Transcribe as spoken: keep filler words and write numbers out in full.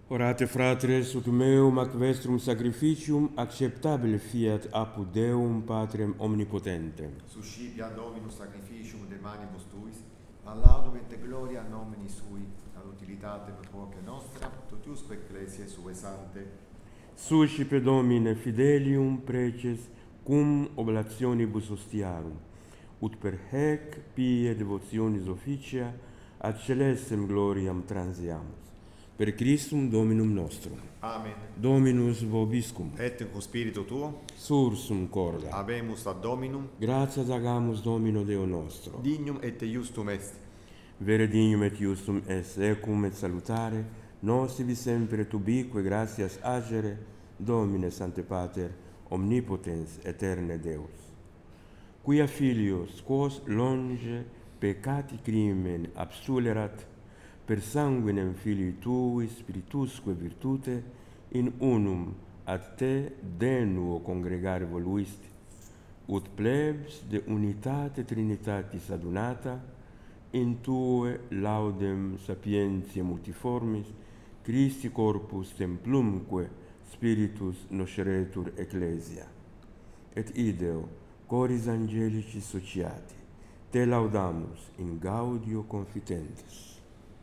Orate fratres, ut meum ac vestrum sacrificium acceptabile fiat apud Deum Patrem omnipotentem. Suscipia Dominus sacrificium de manibus tuis, ad laudum et gloria nomini sui, ad utilitate proque nostra, totiusque ecclesiae sue sante. Suscipe Domine fidelium preces cum oblationibus ostiarum, ut per haec pie devotionis officia ad celestem gloriam transiamus. Per Christum Dominum nostrum. Amen. Dominus vobiscum. Et cum spiritu tuo, Sursum corda. habemus ad Dominum, Gratias agamus Domino Deo nostro. dignum et iustum est. Vere dignum et iustum est, ecum et salutare, nos ibi sempre et ubique gratias agere, Domine Sancte Pater, omnipotens aeterne Deus. Quia filios, quos longe peccati crimen abstulerat, per sanguinem Filii Tui, Spiritusque virtute, in unum ad Te denuo congregare voluisti, ut plebs de unitate Trinitatis adunata, in Tue laudem sapientiae multiformis, Christi corpus templumque spiritus nosceretur ecclesia. Et ideo, coris angelici sociati, Te laudamus in gaudio confitentes.